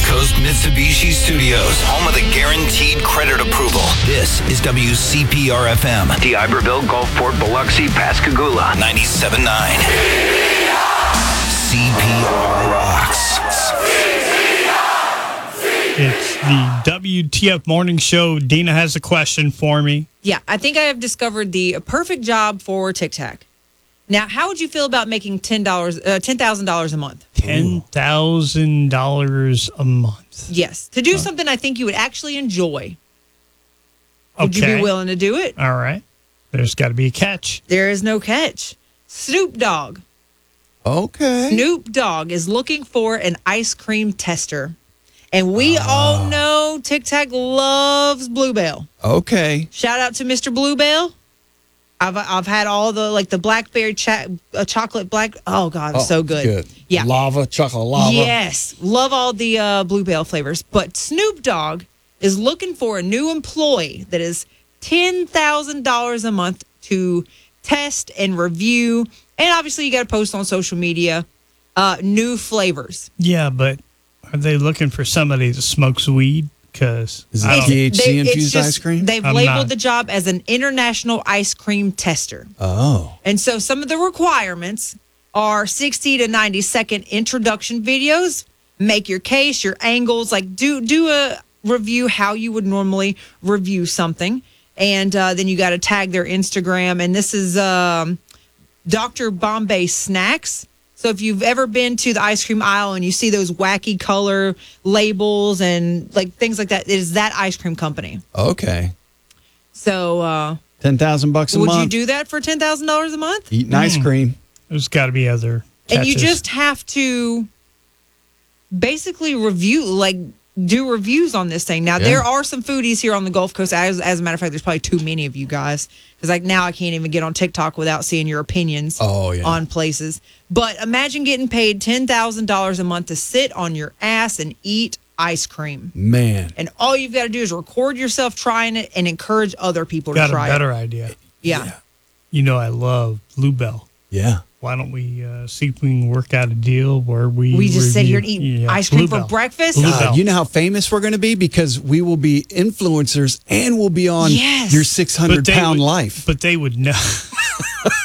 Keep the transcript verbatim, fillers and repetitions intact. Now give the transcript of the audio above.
Gulf Coast Mitsubishi Studios, home of the guaranteed credit approval. This is W C P R F M. The Iberville, Gulfport, Biloxi, Pascagoula. ninety-seven point nine. C P R rocks. It's the W T F Morning Show. Dina has a question for me. Yeah, I think I have discovered the perfect job for Tic Tac. Now, how would you feel about making ten dollars, uh, ten thousand dollars a month? ten thousand dollars a month. Yes, to do something I think you would actually enjoy. Would Okay. you be willing to do it? All right. There's got to be a catch. There is no catch. Snoop Dogg. Okay. Snoop Dogg is looking for an ice cream tester. And we all know Tic Tac loves Bluebell. Okay. Shout out to Mister Bluebell. I've I've had all the like the blackberry cha- uh, chocolate black. Oh God, it's Oh, so good. good. Yeah. Lava, chocolate lava. Yes, love all the uh, Bluebell flavors. But Snoop Dogg is looking for a new employee that is ten thousand dollars a month to test and review, and obviously you got to post on social media uh, new flavors. Yeah, but are they looking for somebody that smokes weed? Because Is it I don't- T H C They- it's infused just- ice cream? They've I'm labeled not. the job as an international ice cream tester. Oh. And so some of the requirements are sixty to ninety second introduction videos. Make your case, your angles, like do do a review how you would normally review something. And uh, then you got to tag their Instagram. And this is um, Doctor Bombay Snacks. So if you've ever been to the ice cream aisle and you see those wacky color labels and like things like that, it is that ice cream company. Okay. So uh, ten thousand bucks a would month. you do that for ten thousand dollars a month? Eating ice cream. There's got to be other catches. And you just have to basically review, like do reviews on this thing. Now, Yeah. there are some foodies here on the Gulf Coast. As, as a matter of fact, there's probably too many of you guys. Because like now I can't even get on TikTok without seeing your opinions Oh, yeah. on places. But imagine getting paid ten thousand dollars a month to sit on your ass and eat ice cream. Man. And all you've got to do is record yourself trying it and encourage other people got to a try better it. idea. Yeah. You know I love Bluebell. Yeah. Why don't we uh, see if we can work out a deal where we We just sit review- here and eat Yeah, ice cream for Bluebell. breakfast? Bluebell. God, you know how famous we're going to be? Because we will be influencers and we'll be on Yes. your six hundred they pound would- life. But they would know.